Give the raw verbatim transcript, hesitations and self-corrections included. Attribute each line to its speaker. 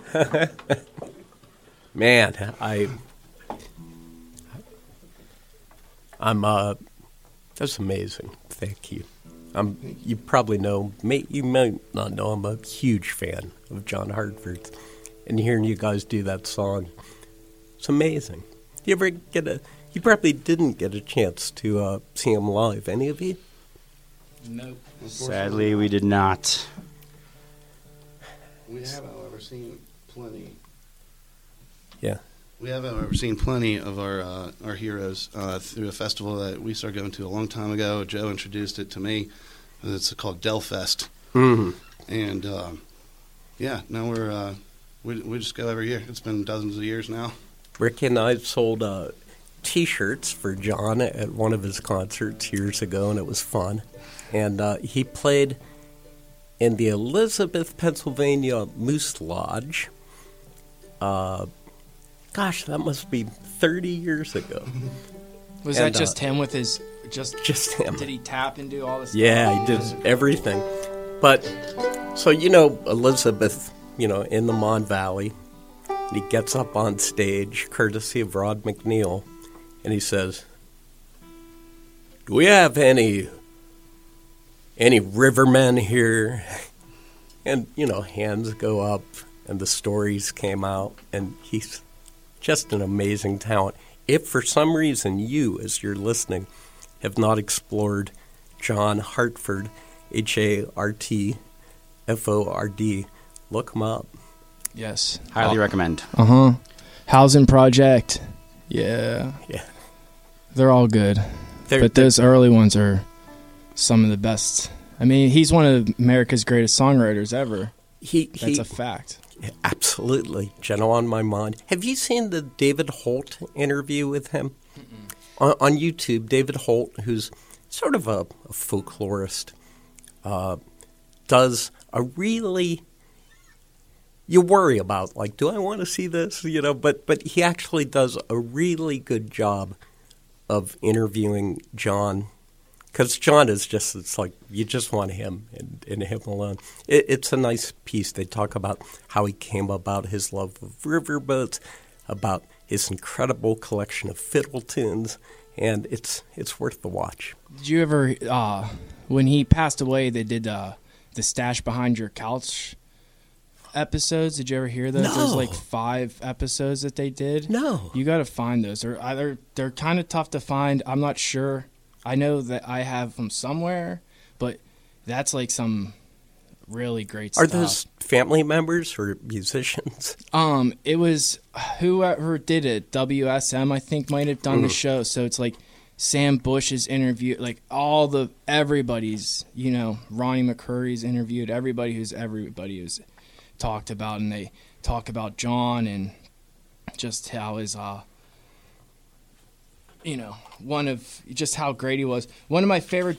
Speaker 1: Man, I, I'm, uh, that's amazing. Thank you. I'm, you probably know, may, you might not know, I'm a huge fan of John Hartford. And hearing you guys do that song, it's amazing. You ever get a, you probably didn't get a chance to uh, see him live, any of you?
Speaker 2: No.
Speaker 3: Sadly, we did not.
Speaker 4: We have, however, seen plenty.
Speaker 1: Yeah.
Speaker 4: We have, however, seen plenty of our uh, our heroes uh, through a festival that we started going to a long time ago. Joe introduced it to me. It's called Delfest.
Speaker 1: Mm-hmm.
Speaker 4: And, uh, yeah, now we're, uh, we, we just go every year. It's been dozens of years now.
Speaker 1: Rick and I sold uh, T-shirts for John at one of his concerts years ago, and it was fun. And uh, he played in the Elizabeth, Pennsylvania Moose Lodge. Uh, gosh, that must be thirty years ago.
Speaker 2: Was
Speaker 1: and,
Speaker 2: that just
Speaker 1: uh,
Speaker 2: him with his just
Speaker 1: just him?
Speaker 2: Did he tap and do all this?
Speaker 1: Yeah,
Speaker 2: stuff?
Speaker 1: he did everything. But so you know, Elizabeth, you know, in the Mon Valley, and he gets up on stage, courtesy of Rod McNeil, and he says, "Do we have any?" Any rivermen here? And, you know, hands go up, and the stories came out, and he's just an amazing talent. If for some reason you, as you're listening, have not explored John Hartford, H A R T F O R D, look him up.
Speaker 2: Yes.
Speaker 3: Highly uh, recommend.
Speaker 2: Uh-huh. Housing Project. Yeah.
Speaker 1: Yeah.
Speaker 2: They're all good.
Speaker 1: They're,
Speaker 2: but those early ones are some of the best. I mean, he's one of America's greatest songwriters ever.
Speaker 1: He,
Speaker 2: That's
Speaker 1: he,
Speaker 2: a fact.
Speaker 1: Absolutely. General on my mind. Have you seen the David Holt interview with him? On, on YouTube, David Holt, who's sort of a, a folklorist, uh, does a really... You worry about, like, do I want to see this? You know, but but he actually does a really good job of interviewing John. Because John is just, it's like, you just want him and, and him alone. It, it's a nice piece. They talk about how he came about his love of riverboats, about his incredible collection of fiddle tunes, and it's it's worth the watch.
Speaker 2: Did you ever, uh, when he passed away, they did uh, the Stash Behind Your Couch episodes. Did you ever hear those?
Speaker 1: No.
Speaker 2: There's like five episodes that they did.
Speaker 1: No.
Speaker 2: You got to find those. They're, either, they're kind of tough to find. I'm not sure. I know that I have them somewhere, but that's like some really great
Speaker 1: Are
Speaker 2: stuff.
Speaker 1: Are those family members or musicians?
Speaker 2: Um, it was whoever did it. W S M, I think, might have done mm. the show. So it's like Sam Bush's interview, like all the everybody's, you know, Ronnie McCurry's interviewed everybody who's everybody who's talked about, and they talk about John and just how his uh. you know, one of just how great he was. One of my favorite